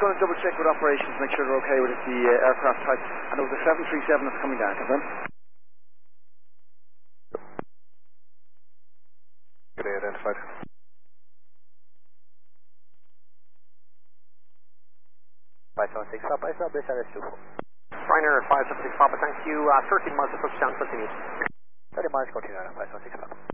going to double check with operations, make sure they're okay with it, the aircraft type. And it was a 737 that's coming down, confirm? Good day, identified. Papa, establish RS24. Ryanair 576 Papa, thank you. 13 miles approach down, continue. 30 miles, continue, 576 Papa.